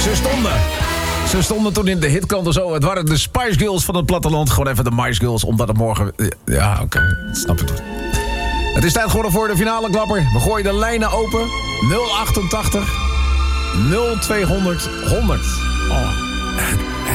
Ze stonden toen in de hitkant of zo. Het waren de Spice Girls van het platteland. Gewoon even de Mice Girls, omdat het morgen... Ja, oké, snap ik het. Het is tijd geworden voor de finale klapper. We gooien de lijnen open. 088 0200 100. Oh.